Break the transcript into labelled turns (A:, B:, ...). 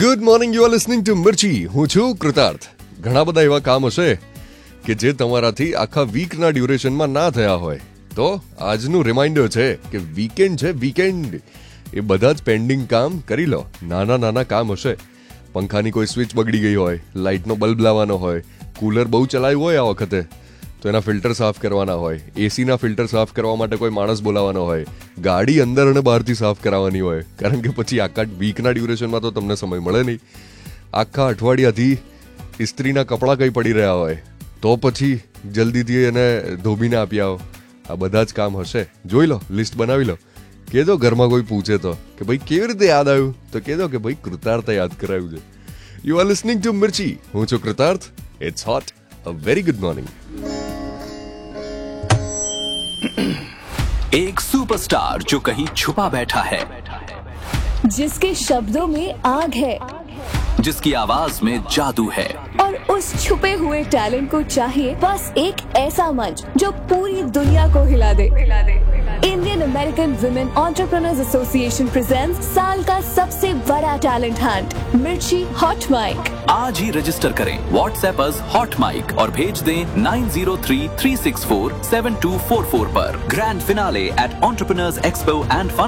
A: Good morning, you are listening to મિર્ચી. હું છું કૃતાર્થ. ઘણા બધા એવા કામ હશે કે જે તમારાથી આખા વીકના ડ્યુરેશનમાં ના થયા હોય, તો આજનું રિમાઇન્ડર છે કે વીકેન્ડ છે, વીકેન્ડ. એ બધા જ પેન્ડિંગ કામ કરી લો. નાના નાના કામ હશે, પંખાની કોઈ સ્વિચ બગડી ગઈ હોય, લાઇટનો બલ્બ લાવવાનો હોય, કુલર બહુ ચલાવ્યું હોય આ વખતે તો એના ફિલ્ટર સાફ કરવાના હોય, એસીના ફિલ્ટર સાફ કરવા માટે કોઈ માણસ બોલાવવાનો હોય, ગાડી અંદર અને બહારથી સાફ કરાવવાની હોય, કારણ કે પછી આખા વીકના ડ્યુરેશનમાં તો તમને સમય મળે નહીં. આખા અઠવાડિયાથી ઇસ્ત્રીના કપડાં કંઈ પડી રહ્યા હોય તો પછી જલ્દીથી એને ધોબીને આપી આવો. આ બધા જ કામ હશે, જોઈ લો, લિસ્ટ બનાવી લો. કહેજો ઘરમાં કોઈ પૂછે તો કે ભાઈ કેવી રીતે યાદ આવ્યું, તો કહેજો કે ભાઈ કૃતાર્થે યાદ કરાવ્યું છે. યુ આર લિસનિંગ ટુ મિર્ચી. હું છું કૃતાર્થ. It's hot. A very good morning.
B: एक सुपरस्टार जो कहीं छुपा बैठा है,
C: जिसके शब्दों में आग है,
B: जिसकी आवाज में जादू है,
C: और उस छुपे हुए टैलेंट को चाहिए बस एक ऐसा मंच जो पूरी दुनिया को हिला दे. Indian American women entrepreneurs association presents साल का सबसे बड़ा टैलेंट हंट, मिर्ची हॉट माइक.
B: आज ही रजिस्टर करें व्हाट्सएप अस हॉट माइक और भेज दें 9033647244 पर. Grand finale eight entrepreneurs expo and fun